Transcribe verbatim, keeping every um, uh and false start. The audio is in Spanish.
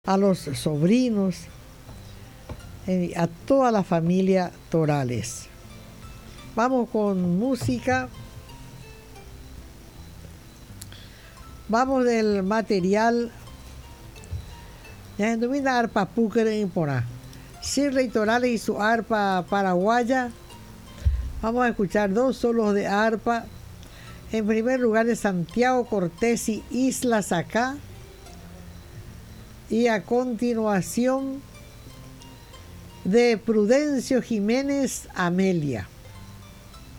a los sobrinos, eh, a toda la familia Torales. Vamos con música. Vamos del material. Ya domina arpa púquere en porá. Shirley Torales y su arpa paraguaya. Vamos a escuchar dos solos de arpa. En primer lugar de Santiago Cortés y Isla Sacá. Y a continuación de Prudencio Jiménez Amelia.